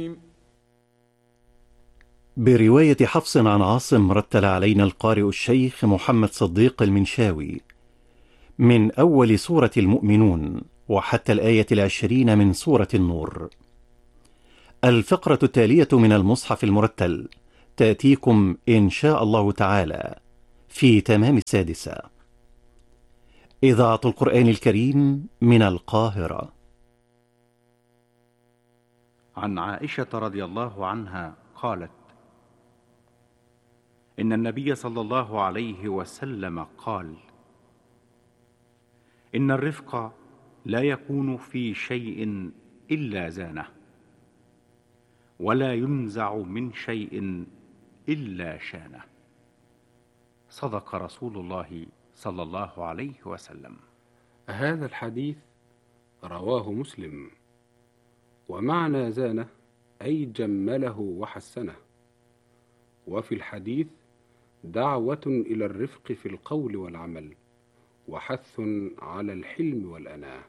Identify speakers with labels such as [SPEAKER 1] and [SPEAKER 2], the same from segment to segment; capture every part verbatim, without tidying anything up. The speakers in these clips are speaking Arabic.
[SPEAKER 1] برواية حفص عن عاصم رتل علينا القارئ الشيخ محمد صديق المنشاوي من أول سورة المؤمنون وحتى الآية العشرين من سورة النور. الفقرة التالية من المصحف المرتل تأتيكم إن شاء الله تعالى في تمام السادسة. إذاعة القرآن الكريم من القاهرة.
[SPEAKER 2] عن عائشة رضي الله عنها قالت: إن النبي صلى الله عليه وسلم قال: إن الرفق لا يكون في شيء إلا زانه، ولا ينزع من شيء إلا شانه. صدق رسول الله صلى الله عليه وسلم.
[SPEAKER 3] هذا الحديث رواه مسلم، ومعنى زانه أي جمله وحسنه. وفي الحديث دعوة إلى الرفق في القول والعمل، وحث على الحلم والأناة.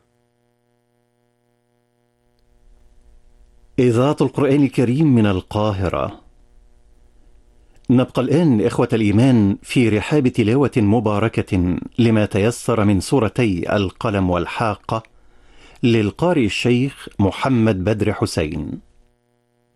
[SPEAKER 1] إذاعة القرآن الكريم من القاهرة. نبقى الآن إخوة الإيمان في رحاب تلاوة مباركة لما تيسر من سورتي القلم والحاقة للقارئ الشيخ محمد بدر حسين.